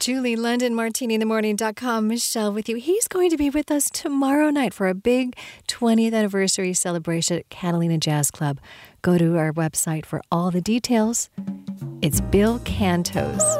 Julie, London, MartiniInTheMorning.com. Michelle with you. He's going to be with us tomorrow night for a big 20th anniversary celebration at Catalina Jazz Club. Go to our website for all the details. It's Bill Cantos.